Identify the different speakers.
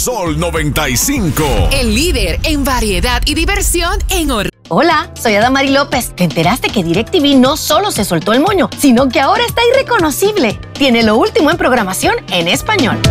Speaker 1: Sol 95.
Speaker 2: El líder en variedad y diversión en Orlando.
Speaker 3: Hola, soy Adamari López. ¿Te enteraste que DirecTV no solo se soltó el moño, sino que ahora está irreconocible? Tiene lo último en programación en español.